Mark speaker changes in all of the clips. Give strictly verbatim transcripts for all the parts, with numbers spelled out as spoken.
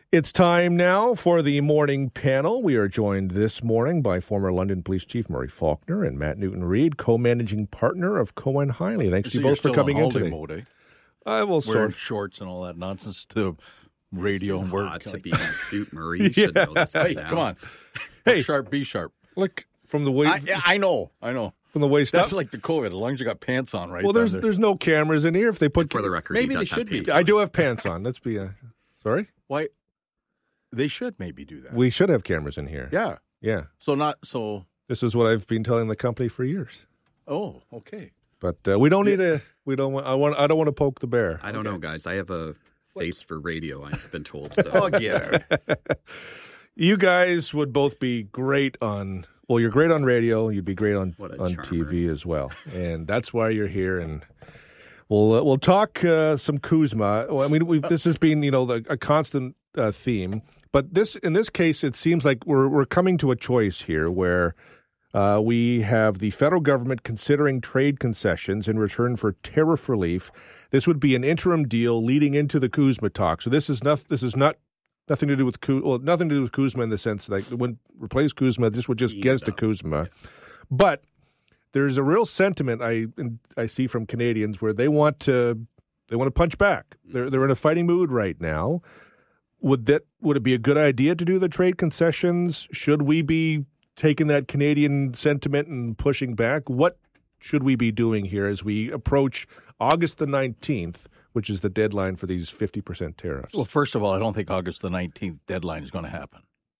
Speaker 1: It's time now for the morning panel. We are joined this morning by former London Police Chief Murray Faulkner and Matt Newton-Reed, co-managing partner of Cohen Heinley. Thanks
Speaker 2: so
Speaker 1: to you both for coming in today.
Speaker 2: Mode, eh?
Speaker 1: I will
Speaker 2: wearing
Speaker 1: sort
Speaker 2: shorts and all that nonsense to radio and work.
Speaker 3: Hot to be in a suit, Murray. You should know this.
Speaker 2: Hey,
Speaker 3: now.
Speaker 2: come on.
Speaker 1: Hey,
Speaker 2: Look sharp, be sharp.
Speaker 1: Look from the waist.
Speaker 2: I, I know, I know.
Speaker 1: From the waist
Speaker 2: That's
Speaker 1: up.
Speaker 2: like the COVID. As long as you got pants on, right?
Speaker 1: Well, there's
Speaker 2: there.
Speaker 1: there's no cameras in here. If they put
Speaker 3: For the record,
Speaker 2: maybe
Speaker 3: he does
Speaker 2: they
Speaker 3: have
Speaker 2: should be.
Speaker 3: pants
Speaker 1: I
Speaker 3: on.
Speaker 1: do have pants on. Let's be uh, sorry.
Speaker 2: Why? They should maybe do that.
Speaker 1: We should have cameras in here.
Speaker 2: yeah.
Speaker 1: Yeah.
Speaker 2: So not so.
Speaker 1: This is what I've been telling the company for years.
Speaker 2: Oh, okay.
Speaker 1: But uh, we don't need a. We don't. Want, I want. I don't want to poke the bear.
Speaker 3: I don't know, guys. I have a face for radio, I've been told. So.
Speaker 2: Oh, get out.
Speaker 1: You guys would both be great on. Well, you're great on radio. You'd be great on
Speaker 3: What a
Speaker 1: on
Speaker 3: charmer.
Speaker 1: T V as well, and that's why you're here. And we'll uh, we'll talk uh, some Kuzma. Well, I mean, we've, this has been you know the, a constant uh, theme, but this in this case, it seems like we're we're coming to a choice here where uh, we have the federal government considering trade concessions in return for tariff relief. This would be an interim deal leading into the Kuzma talk. So this is not this is not. Nothing to do with Kuzma, well, nothing to do with Kuzma in the sense that it wouldn't replace Kuzma. This would just
Speaker 3: Teamed
Speaker 1: get us to
Speaker 3: up.
Speaker 1: Kuzma. But there's a real sentiment I I see from Canadians where they want to they want to punch back. They're they're in a fighting mood right now. Would that would it be a good idea to do the trade concessions? Should we be taking that Canadian sentiment and pushing back? What should we be doing here as we approach August the nineteenth? Which is the deadline for these fifty percent tariffs?
Speaker 2: Well, first of all, I don't think August the nineteenth deadline is going to happen.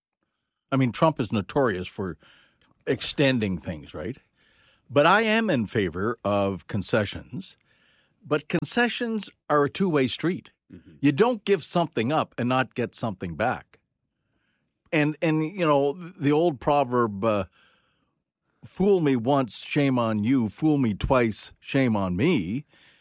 Speaker 2: I mean, Trump is notorious for extending things, right? But I am in favor of concessions. But concessions are a two-way street. Mm-hmm. You don't give something up and not get something back. And, and you know, the old proverb, uh, fool me once, shame on you. Fool me twice, shame on me.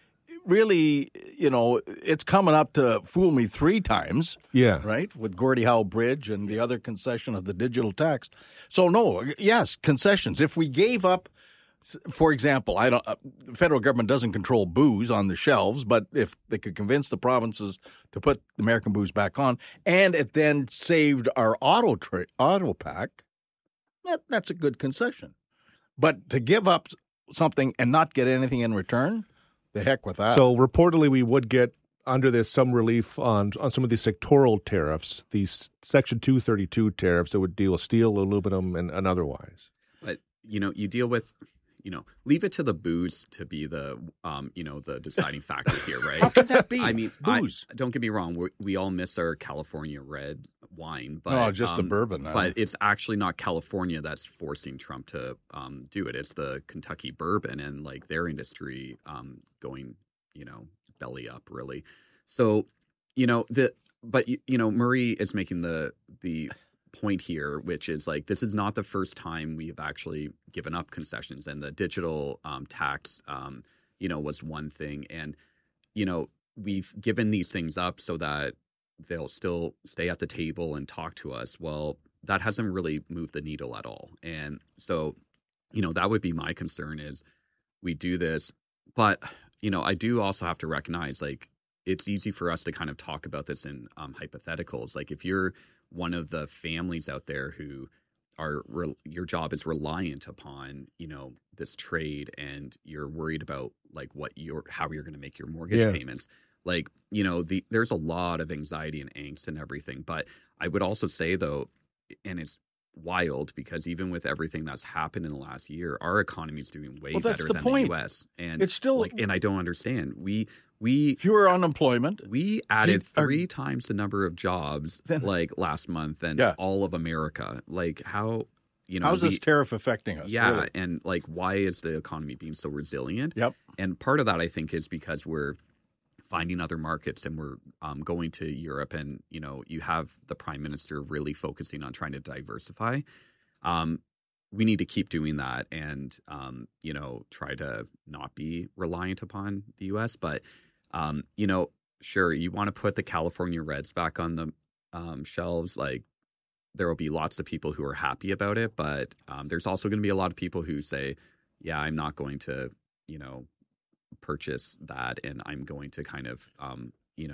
Speaker 2: Really, you know, it's coming up to fool me three times.
Speaker 1: Yeah.
Speaker 2: Right? With Gordie Howe Bridge and the other concession of the digital tax. So, no, yes, concessions. If we gave up, for example, I don't, uh, the federal government doesn't control booze on the shelves, but if they could convince the provinces to put American booze back on, and it then saved our auto, tra- auto pack, that, that's a good concession. But to give up something and not get anything in return, the heck with that.
Speaker 1: So reportedly, we would get under this some relief on on some of these sectoral tariffs, these Section two thirty-two tariffs that would deal with steel, aluminum, and, and otherwise.
Speaker 3: But, you know, you deal with, you know, leave it to the booze to be the, um, you know, the deciding factor here, right?
Speaker 2: How could that be?
Speaker 3: I mean,
Speaker 2: booze.
Speaker 3: I, don't get me wrong. We, we all miss our California red wine. But,
Speaker 2: no, just
Speaker 3: um,
Speaker 2: the bourbon. Now.
Speaker 3: But it's actually not California that's forcing Trump to um, do it. It's the Kentucky bourbon and, like, their industry um, going, you know, belly up, really. So, you know, the but, you, you know, Murray is making the the point here, which is, like, this is not the first time we have actually given up concessions. And the digital um, tax, um, you know, was one thing. And, you know, we've given these things up so that they'll still stay at the table and talk to us. Well, that hasn't really moved the needle at all. And so, you know, that would be my concern is we do this. But, you know, I do also have to recognize, like, it's easy for us to kind of talk about this in um, hypotheticals. Like, if you're one of the families out there who are re- your job is reliant upon, you know, this trade and you're worried about, like, what you're how you're going to make your mortgage
Speaker 1: Yeah.
Speaker 3: payments. Like, you know, the there's a lot of anxiety and angst and everything. But I would also say, though, and it's wild because even with everything that's happened in the last year, our economy is doing way
Speaker 2: Well, that's
Speaker 3: better
Speaker 2: the
Speaker 3: than
Speaker 2: point.
Speaker 3: the U S. And
Speaker 2: It's still-
Speaker 3: like, and I don't understand. We we
Speaker 2: Fewer unemployment.
Speaker 3: we added
Speaker 2: Keep our-
Speaker 3: three times the number of jobs
Speaker 2: Then-
Speaker 3: like last month than
Speaker 2: Yeah.
Speaker 3: all of America. Like, how you know
Speaker 2: How's
Speaker 3: we-
Speaker 2: this tariff affecting us?
Speaker 3: yeah,
Speaker 2: really?
Speaker 3: and like, why is the economy being so resilient?
Speaker 2: Yep.
Speaker 3: And part of that, I think, is because we're finding other markets and we're um, going to Europe, and you know, you have the prime minister really focusing on trying to diversify. Um, we need to keep doing that, and um, you know, try to not be reliant upon the U S. But um, you know, sure, you want to put the California Reds back on the um, shelves, like. There will be lots of people who are happy about it, but um, there's also going to be a lot of people who say, yeah, I'm not going to, you know, purchase that, and I'm going to kind of, um, you know,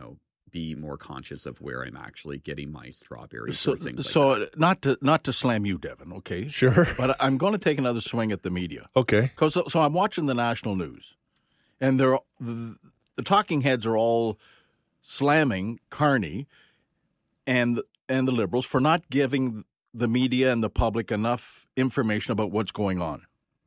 Speaker 3: be more conscious of where I'm actually getting my strawberries
Speaker 2: So,
Speaker 3: or things like
Speaker 2: so
Speaker 3: that.
Speaker 2: not to not to slam you, Devin, okay?
Speaker 1: Sure.
Speaker 2: But I'm going to take another swing at the media.
Speaker 1: Okay.
Speaker 2: Because so, so I'm watching the national news, and they're the, the talking heads are all slamming Carney and and the Liberals for not giving the media and the public enough information about what's going on.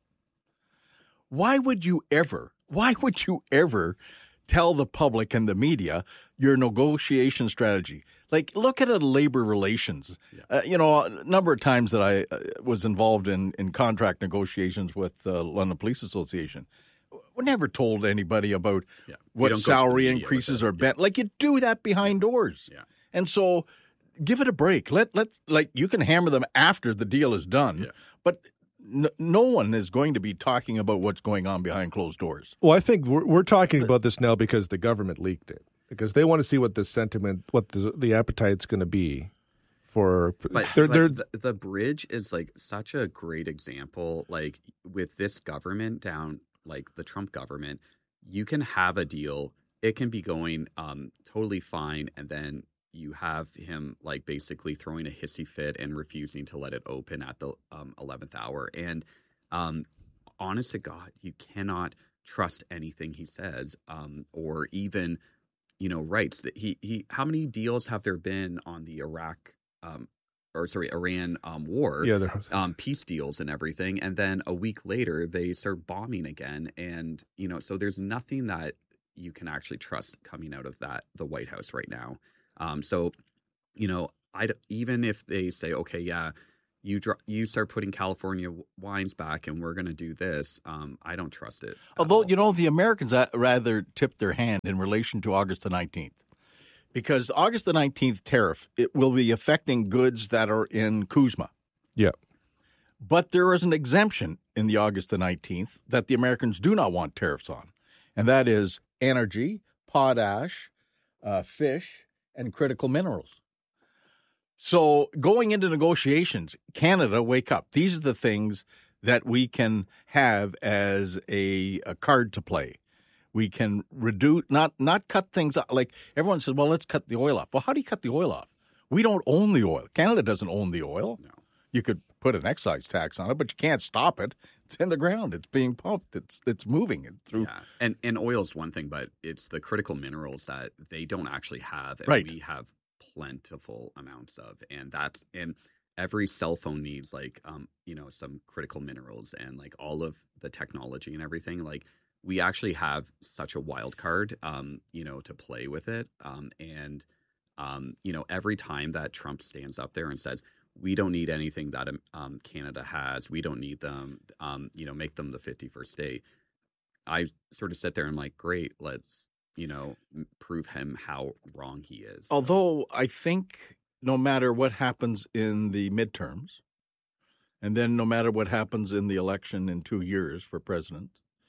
Speaker 2: Why would you ever? Why would you ever tell the public and the media your negotiation strategy? Like, look at it, labor relations.
Speaker 3: Yeah.
Speaker 2: Uh, you know, a number of times that I uh, was involved in, in contract negotiations with the London Police Association, we never told anybody about
Speaker 3: Yeah. We
Speaker 2: what
Speaker 3: don't go to the
Speaker 2: salary
Speaker 3: media with
Speaker 2: increases
Speaker 3: it.
Speaker 2: are bent. Like, you do that behind doors.
Speaker 3: Yeah.
Speaker 2: And so give it a break. Let let like you can hammer them after the deal is done,
Speaker 3: Yeah.
Speaker 2: but no, no one is going to be talking about what's going on behind closed doors.
Speaker 1: Well, I think we're, we're talking about this now because the government leaked it, because they want to see what the sentiment, what the, the appetite's going to be for.
Speaker 3: But,
Speaker 1: they're,
Speaker 3: but
Speaker 1: they're,
Speaker 3: the, the bridge is like such a great example. Like with this government down, like the Trump government, you can have a deal. It can be going um, totally fine, and then you have him like basically throwing a hissy fit and refusing to let it open at the um, eleventh hour. And um, honest to God, you cannot trust anything he says, um, or even, you know, rights that he, he, how many deals have there been on the Iraq, um, or sorry, Iran um, war,
Speaker 1: yeah, they're,
Speaker 3: um, peace deals and everything. And then a week later they start bombing again. And, you know, so there's nothing that you can actually trust coming out of that, the White House right now. Um, so, you know, I even if they say, okay, yeah, you dr- you start putting California wines back, and we're going to do this, um, I don't trust it.
Speaker 2: Although,
Speaker 3: all.
Speaker 2: you know, the Americans rather tipped their hand in relation to August the nineteenth, because August the nineteenth tariff, it will be affecting goods that are in Kuzma.
Speaker 1: yeah.
Speaker 2: But there is an exemption in the August the nineteenth that the Americans do not want tariffs on, and that is energy, potash, uh, fish, and critical minerals. So going into negotiations, Canada, wake up. These are the things that we can have as a, a card to play. We can reduce, not not cut things out. Like everyone says, well, let's cut the oil off. Well, how do you cut the oil off? We don't own the oil. Canada doesn't own the oil.
Speaker 3: No.
Speaker 2: You could put an excise tax on it, but you can't stop it. It's in the ground. It's being pumped. It's it's moving through.
Speaker 3: Yeah, and and oil is one thing, but it's the critical minerals that they don't actually have, and
Speaker 2: Right.
Speaker 3: we have plentiful amounts of, and that's and every cell phone needs like um you know some critical minerals, and like all of the technology and everything. Like we actually have such a wild card, um you know, to play with it, um and um you know every time that Trump stands up there and says, we don't need anything that um, Canada has. We don't need them, um, you know, make them the fifty-first state. I sort of sit there and I'm like, great, let's, you know, prove him how wrong he is.
Speaker 2: Although I think no matter what happens in the midterms, and then no matter what happens in the election in two years for president,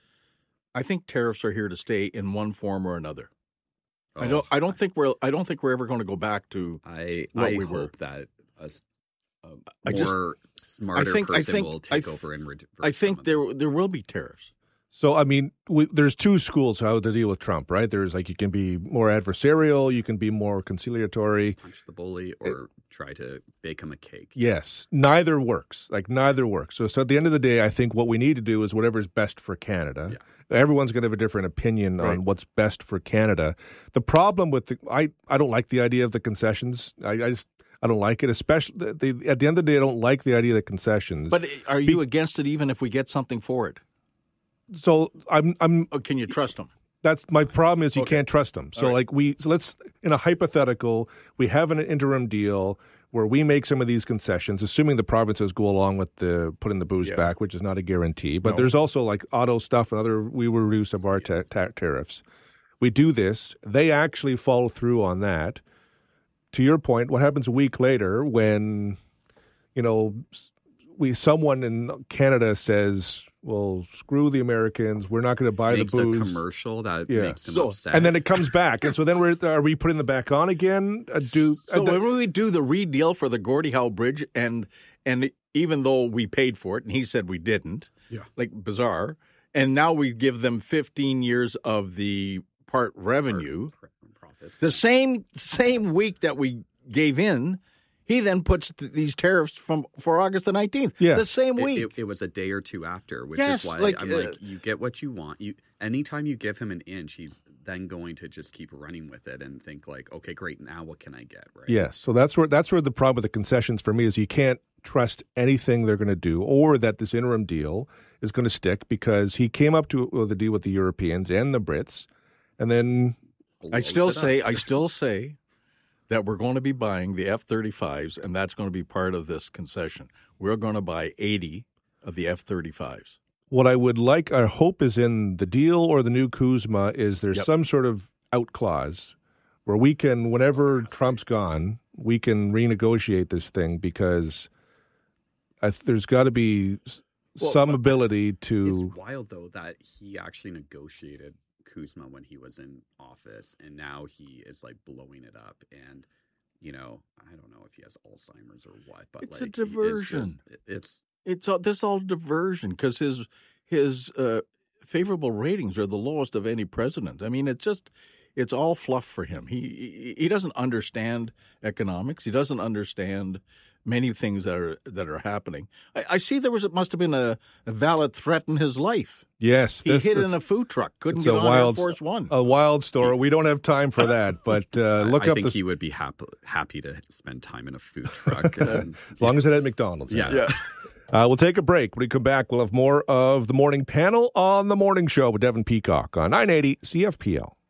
Speaker 2: I think tariffs are here to stay in one form or another.
Speaker 3: Oh,
Speaker 2: I don't. I don't think we're. I don't think we're ever going to go back to.
Speaker 3: I,
Speaker 2: what
Speaker 3: I
Speaker 2: we
Speaker 3: hope
Speaker 2: were.
Speaker 3: that a, a
Speaker 2: I just-
Speaker 3: more smarter
Speaker 2: I think- I
Speaker 3: person
Speaker 2: think-
Speaker 3: will
Speaker 2: I
Speaker 3: take
Speaker 2: th-
Speaker 3: over and reverse
Speaker 2: I
Speaker 3: some
Speaker 2: think
Speaker 3: of
Speaker 2: there
Speaker 3: this.
Speaker 2: there will be tariffs.
Speaker 1: So, I mean, we, there's two schools how to deal with Trump, right? There's like you can be more adversarial, you can be more conciliatory.
Speaker 3: punch the bully or try to bake him a cake.
Speaker 1: Yes, neither works. Like neither works. So, so at the end of the day, I think what we need to do is whatever's best for Canada.
Speaker 3: Yeah.
Speaker 1: Everyone's going to have a different opinion
Speaker 2: Right.
Speaker 1: on what's best for Canada. The problem with the I, I don't like the idea of the concessions. I, I just I don't like it, especially the, the, at the end of the day, I don't like the idea of the concessions.
Speaker 2: But are you against it even if we get something for it?
Speaker 1: so I'm I'm
Speaker 2: Or can you trust them?
Speaker 1: That's my problem is you
Speaker 2: Okay.
Speaker 1: can't trust them. So
Speaker 2: All right.
Speaker 1: like we so let's in a hypothetical, we have an interim deal where we make some of these concessions, assuming the provinces go along with the putting the booze
Speaker 2: Yeah.
Speaker 1: back, which is not a guarantee. But
Speaker 2: No.
Speaker 1: there's also like auto stuff and other we will reduce some of our ta- ta- tariffs. We do this, they actually follow through on that. To your point, what happens a week later when you know we someone in Canada says, well, screw the Americans. We're not going to buy
Speaker 3: Makes
Speaker 1: the booze.
Speaker 3: a commercial that
Speaker 1: Yeah.
Speaker 3: makes him
Speaker 2: So-
Speaker 3: upset.
Speaker 1: And then it comes back, and so then we're are we putting them back on again? Uh, do
Speaker 2: So
Speaker 1: uh, the-
Speaker 2: when we do the re-deal for the Gordie Howe Bridge, and and even though we paid for it, and he said we didn't,
Speaker 3: Yeah.
Speaker 2: like bizarre, and now we give them fifteen years of the part revenue.
Speaker 3: Profit. It's,
Speaker 2: The same same week that we gave in, he then puts th- these tariffs from for August the nineteenth.
Speaker 1: Yeah.
Speaker 2: The same
Speaker 3: it,
Speaker 2: week.
Speaker 3: it, it was a day or two after, which
Speaker 2: Yes,
Speaker 3: is why
Speaker 2: like,
Speaker 3: I'm
Speaker 2: uh,
Speaker 3: like, you get what you want. You anytime you give him an inch, he's then going to just keep running with it and think like, okay, great, now what can I get? Right?
Speaker 1: Yes. So that's where that's where the problem with the concessions for me is you can't trust anything they're going to do, or that this interim deal is going to stick, because he came up to with a deal with the Europeans and the Brits, and then
Speaker 2: I still
Speaker 3: Blows it
Speaker 2: say
Speaker 3: up.
Speaker 2: I still say that we're going to be buying the F thirty-fives, and that's going to be part of this concession. We're going to buy eighty of the F thirty-fives.
Speaker 1: what I would like, I hope, is in the deal or the new Kuzma is there's
Speaker 2: Yep.
Speaker 1: some sort of out clause where we can, whenever Trump's gone, we can renegotiate this thing, because I, there's got to be s-
Speaker 3: Well,
Speaker 1: some
Speaker 3: but
Speaker 1: ability
Speaker 3: It's
Speaker 1: to.
Speaker 3: wild though that he actually negotiated Kuzma when he was in office, and now he is like blowing it up. And you know, I don't know if he has Alzheimer's or what, but
Speaker 2: It's a
Speaker 3: like, he is
Speaker 2: diversion.
Speaker 3: just- it's
Speaker 2: It's all, this all diversion because his his uh, favorable ratings are the lowest of any president. I mean, it's just it's all fluff for him. He he, he doesn't understand economics. He doesn't understand many things that are that are happening. I, I see there was it must have been a, a valid threat in his life.
Speaker 1: Yes,
Speaker 2: He
Speaker 1: this,
Speaker 2: hid
Speaker 1: it's-
Speaker 2: in a food truck. Couldn't
Speaker 1: it's
Speaker 2: get
Speaker 1: a
Speaker 2: on
Speaker 1: wild-
Speaker 2: Air Force One.
Speaker 1: a wild story. We don't have time for that, but uh,
Speaker 3: I-
Speaker 1: look
Speaker 3: I,
Speaker 1: up
Speaker 3: think
Speaker 1: the.
Speaker 3: he would be happy happy to spend time in a food truck. And,
Speaker 1: As long as it had McDonald's. in
Speaker 3: yeah.
Speaker 1: it.
Speaker 2: yeah.
Speaker 1: Uh, we'll take a break. When we come back, we'll have more of the morning panel on the morning show with Devin Peacock on nine eighty C F P L.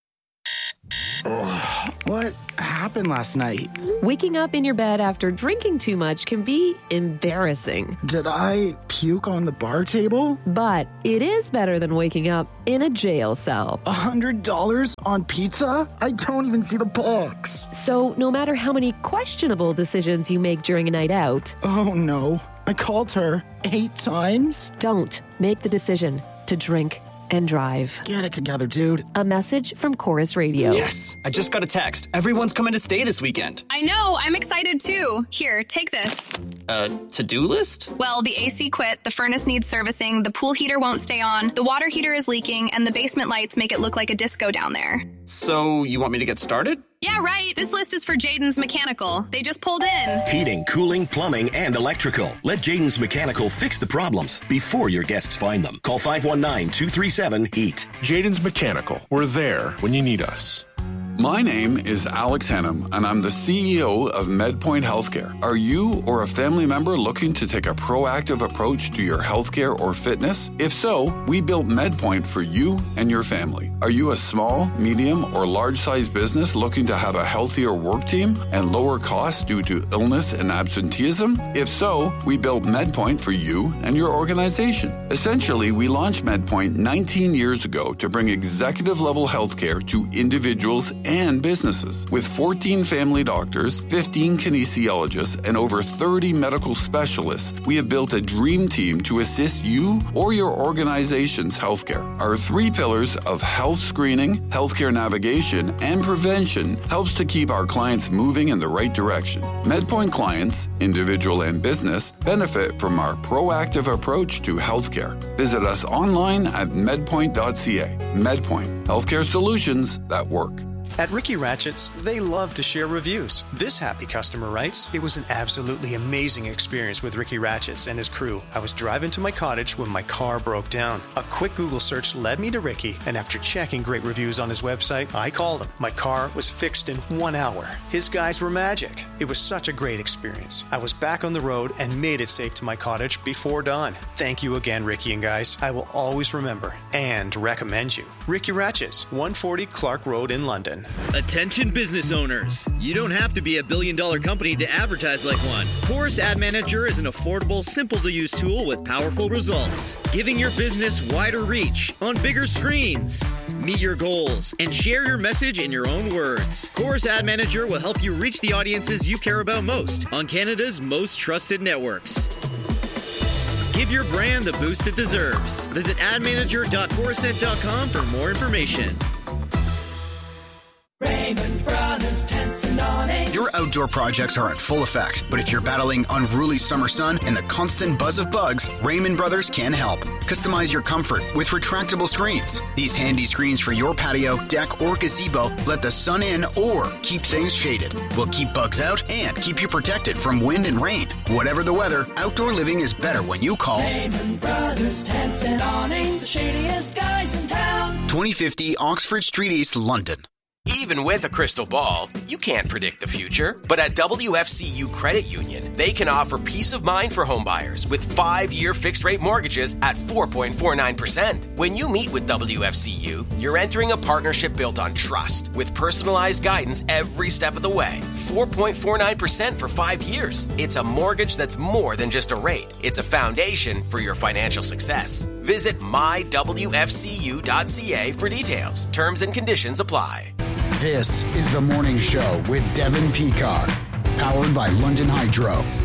Speaker 4: What happened last night?
Speaker 5: Waking up in your bed after drinking too much can be embarrassing,
Speaker 4: Did I puke on the bar table?
Speaker 5: but it is better than waking up in a jail cell.
Speaker 4: A hundred dollars on pizza? I don't even see the box.
Speaker 5: So no matter how many questionable decisions you make during a night out,
Speaker 4: Oh no, I called her eight times?
Speaker 5: don't make the decision to drink and drive.
Speaker 4: Get it together, dude.
Speaker 5: A message from Chorus Radio.
Speaker 6: Yes, I just got a text. Everyone's coming to stay this weekend.
Speaker 7: I know, I'm excited too. Here, take this.
Speaker 6: Uh, to-do list?
Speaker 7: Well, the A C quit, the furnace needs servicing, the pool heater won't stay on, the water heater is leaking, and the basement lights make it look like a disco down there.
Speaker 6: So, you want me to get started?
Speaker 7: Yeah, right. This list is for Jaden's Mechanical. They just pulled in.
Speaker 8: Heating, cooling, plumbing, and electrical. Let Jaden's Mechanical fix the problems before your guests find them. Call five one nine, two three seven, HEAT.
Speaker 9: Jaden's Mechanical. We're there when you need us.
Speaker 10: My name is Alex Hannum, and I'm the C E O of MedPoint Healthcare. Are you or a family member looking to take a proactive approach to your healthcare or fitness? If so, we built MedPoint for you and your family. Are you a small, medium, or large-sized business looking to have a healthier work team and lower costs due to illness and absenteeism? If so, we built MedPoint for you and your organization. Essentially, we launched MedPoint nineteen years ago to bring executive-level healthcare to individuals and businesses. With fourteen family doctors, fifteen kinesiologists, and over thirty medical specialists, we have built a dream team to assist you or your organization's healthcare. Our three pillars of health screening, healthcare navigation, and prevention helps to keep our clients moving in the right direction. MedPoint clients, individual and business, benefit from our proactive approach to healthcare. Visit us online at medpoint dot c a. MedPoint, healthcare solutions that work.
Speaker 11: At Ricky Ratchett's, they love to share reviews. This happy customer writes, "It was an absolutely amazing experience with Ricky Ratchett's and his crew. I was driving to my cottage when my car broke down. A quick Google search led me to Ricky, and after checking great reviews on his website, I called him. My car was fixed in one hour. His guys were magic. It was such a great experience. I was back on the road and made it safe to my cottage before dawn. Thank you again, Ricky and guys. I will always remember and recommend you. Ricky Ratchett's, one forty Clark Road in London."
Speaker 12: Attention business owners. You don't have to be a billion dollar company to advertise like one. Chorus Ad Manager is an affordable, simple to use tool with powerful results, giving your business wider reach on bigger screens. Meet your goals and share your message in your own words. Chorus Ad Manager will help you reach the audiences you care about most on Canada's most trusted networks. Give your brand the boost it deserves. Visit ad manager dot coruscent dot com for more information.
Speaker 13: Raymond Brothers Tents and Awnings.
Speaker 14: Your
Speaker 13: outdoor projects are in full effect, but if you're battling unruly summer sun and the constant buzz of bugs, Raymond Brothers can help. Customize your comfort with retractable screens. These handy screens for your patio, deck, or gazebo let the sun in or keep things shaded. Will keep bugs out and keep you protected from wind and rain. Whatever the weather, outdoor living is better when you call
Speaker 14: Raymond Brothers Tents and Awnings, the shadiest guys in town.
Speaker 13: twenty fifty Oxford Street East, London.
Speaker 15: Even with a crystal ball, you can't predict the future. But at W F C U Credit Union, they can offer peace of mind for homebuyers with five-year fixed-rate mortgages at four point four nine percent. When you meet with W F C U, you're entering a partnership built on trust with personalized guidance every step of the way. four point four nine percent for five years. It's a mortgage that's more than just a rate. It's a foundation for your financial success. Visit my w f c u dot c a for details. Terms and conditions apply.
Speaker 13: This is The Morning Show with Devin Peacock, powered by London Hydro.